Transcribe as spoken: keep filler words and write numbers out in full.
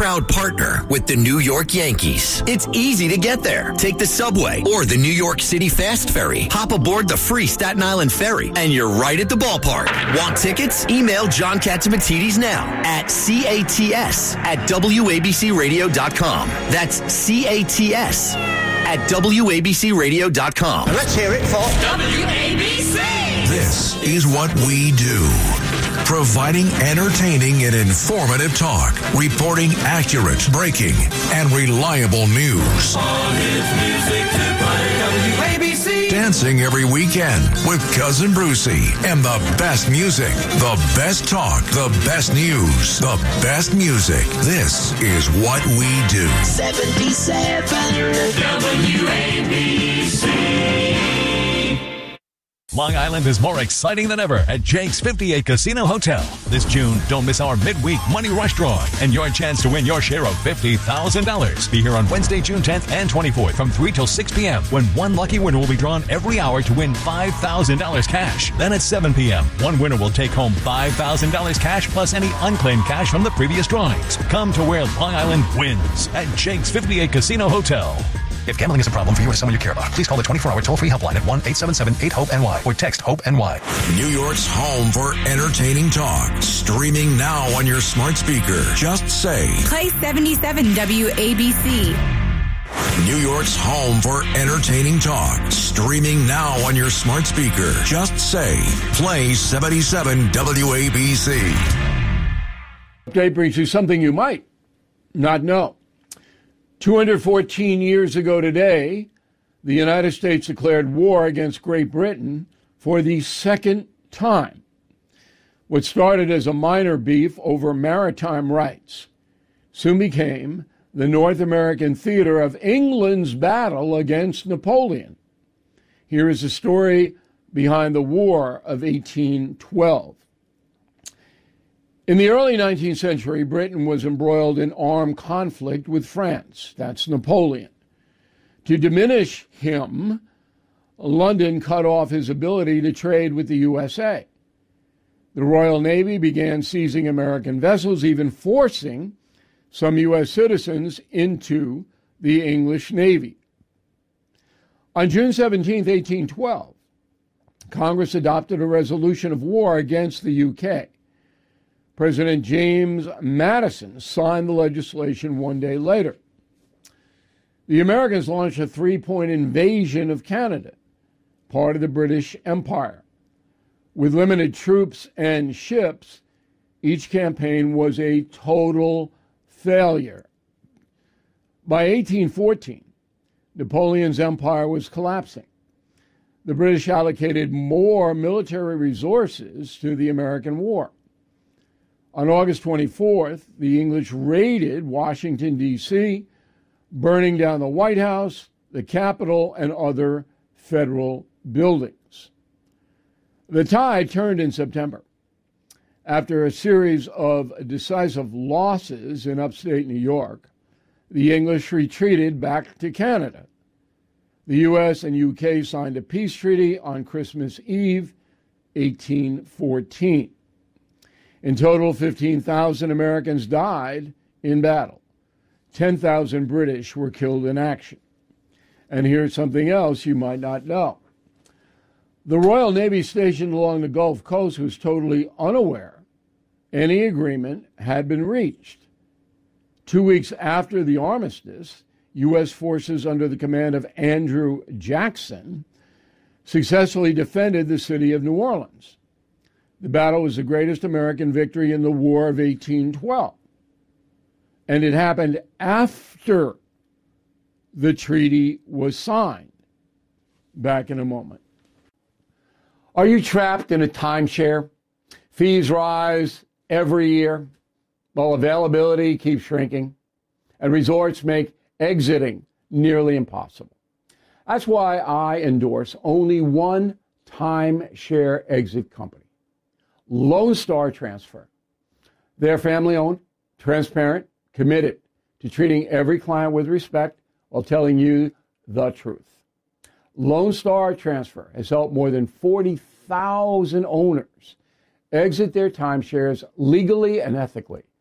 proud partner with the New York Yankees. It's easy to get there. Take the subway or the New York City Fast Ferry. Hop aboard the free Staten Island Ferry, and you're right at the ballpark. Want tickets? Email John Catsimatidis now at C A T S at W A B C radio dot com. That's C A T S at W A B C radio dot com. Let's hear it for W A B C. This is what we do. Providing entertaining and informative talk, reporting accurate, breaking, and reliable news. All his music to play. W A B C. Dancing every weekend with Cousin Brucey and the best music, the best talk, the best news, the best music. This is what we do. seventy-seven W A B C. Long Island is more exciting than ever at Jake's fifty-eight Casino Hotel. This June, don't miss our midweek Money Rush drawing and your chance to win your share of fifty thousand dollars. Be here on Wednesday, June tenth and twenty-fourth from three till six p.m. when one lucky winner will be drawn every hour to win five thousand dollars cash. Then at seven p.m., one winner will take home five thousand dollars cash plus any unclaimed cash from the previous drawings. Come to where Long Island wins at Jake's fifty-eight Casino Hotel. If gambling is a problem for you or someone you care about, please call the twenty-four hour toll-free helpline at one eight seven seven eight hope N Y or text HOPE-NY. New York's home for entertaining talk. Streaming now on your smart speaker. Just say, play seventy-seven W A B C. New York's home for entertaining talk. Streaming now on your smart speaker. Just say, play seventy-seven W A B C. Update brings you something you might not know. two hundred fourteen years ago today, the United States declared war against Great Britain for the second time. What started as a minor beef over maritime rights soon became the North American theater of England's battle against Napoleon. Here is the story behind the War of eighteen twelve. In the early nineteenth century, Britain was embroiled in armed conflict with France. That's Napoleon. To diminish him, London cut off his ability to trade with the U S A. The Royal Navy began seizing American vessels, even forcing some U S citizens into the English Navy. On June seventeenth, eighteen twelve, Congress adopted a resolution of war against the U K. President James Madison signed the legislation one day later. The Americans launched a three-point invasion of Canada, part of the British Empire. With limited troops and ships, each campaign was a total failure. By eighteen fourteen, Napoleon's empire was collapsing. The British allocated more military resources to the American war. On August twenty-fourth, the English raided Washington, D C, burning down the White House, the Capitol, and other federal buildings. The tide turned in September. After a series of decisive losses in upstate New York, the English retreated back to Canada. The U S and U K signed a peace treaty on Christmas Eve, eighteen fourteen. In total, fifteen thousand Americans died in battle. ten thousand British were killed in action. And here's something else you might not know. The Royal Navy stationed along the Gulf Coast was totally unaware any agreement had been reached. Two weeks after the armistice, U S forces under the command of Andrew Jackson successfully defended the city of New Orleans. The battle was the greatest American victory in the War of eighteen twelve. And it happened after the treaty was signed. Back in a moment. Are you trapped in a timeshare? Fees rise every year, while availability keeps shrinking, and resorts make exiting nearly impossible. That's why I endorse only one timeshare exit company. Lone Star Transfer. They're family-owned, transparent, committed to treating every client with respect while telling you the truth. Lone Star Transfer has helped more than forty thousand owners exit their timeshares legally and ethically.